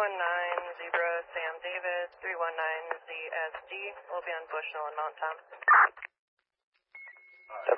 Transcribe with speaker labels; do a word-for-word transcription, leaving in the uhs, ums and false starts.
Speaker 1: one nine Zebra Sam David, three one nine Z S D. We'll be on Bushnell and Mount Tom.